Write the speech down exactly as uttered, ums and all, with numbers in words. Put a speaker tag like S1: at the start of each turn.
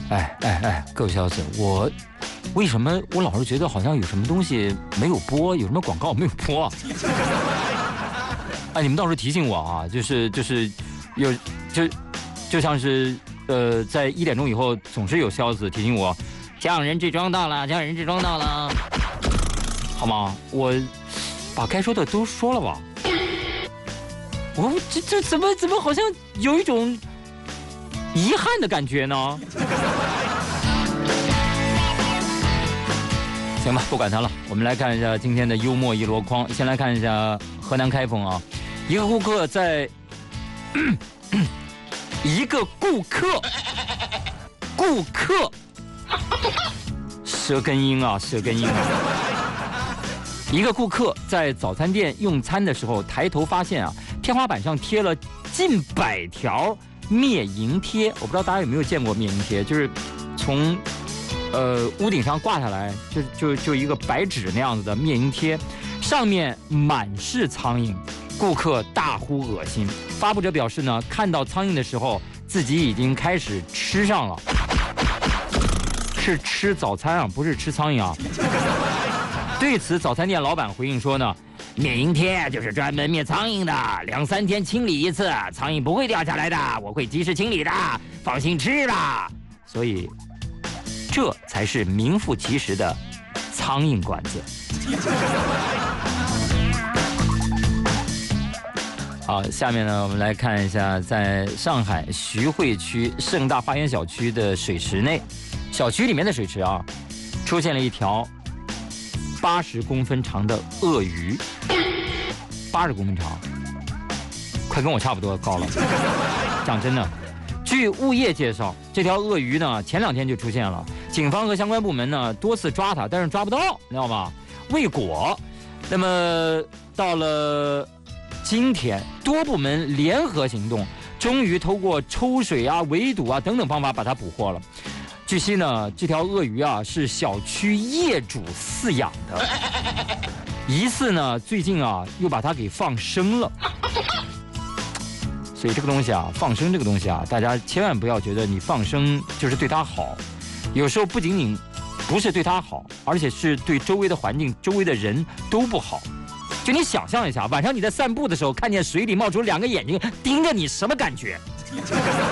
S1: 哎哎哎，各位小子，我为什么我老是觉得好像有什么东西没有播，有什么广告没有播啊？哎，你们到时候提醒我啊，就是就是有就就像是呃，在一点钟以后总是有消子提醒我，匠人制装到了，匠人制装到了，好吗？我把该说的都说了吧。我这这怎么怎么好像有一种遗憾的感觉呢？行吧，不管它了，我们来看一下今天的幽默一箩筐。先来看一下河南开封啊，一个顾客在一个顾客顾客舌根音啊，舌根音啊。一个顾客在早餐店用餐的时候，抬头发现啊，天花板上贴了近百条灭蝇贴。我不知道大家有没有见过灭蝇贴，就是从呃屋顶上挂下来，就就就一个白纸那样子的灭蝇贴，上面满是苍蝇。顾客大呼恶心。发布者表示呢，看到苍蝇的时候，自己已经开始吃上了，是吃早餐啊，不是吃苍蝇啊。对此，早餐店老板回应说呢，灭蝇贴就是专门灭苍蝇的，两三天清理一次，苍蝇不会掉下来的，我会及时清理的，放心吃吧。所以，这才是名副其实的苍蝇馆子。好，下面呢，我们来看一下，在上海徐汇区盛大花园小区的水池内，小区里面的水池啊，出现了一条八十公分长的鳄鱼，八十公分长，快跟我差不多高了。讲真的，据物业介绍，这条鳄鱼呢，前两天就出现了，警方和相关部门呢多次抓它，但是抓不到，你知道吗？未果。那么到了今天，多部门联合行动，终于通过抽水啊、围堵啊等等方法把它捕获了。据悉呢，这条鳄鱼啊是小区业主饲养的，疑似呢最近啊又把它给放生了。所以这个东西啊，放生这个东西啊，大家千万不要觉得你放生就是对它好，有时候不仅仅不是对它好，而且是对周围的环境、周围的人都不好。就你想象一下，晚上你在散步的时候，看见水里冒出两个眼睛盯着你，什么感觉？